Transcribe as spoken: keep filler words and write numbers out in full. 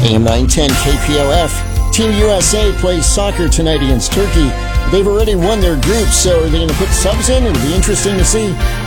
A M nine ten K P O F. Team U S A plays soccer tonight against Turkey. They've already won their group, so are they going to put subs in? It'll be interesting to see.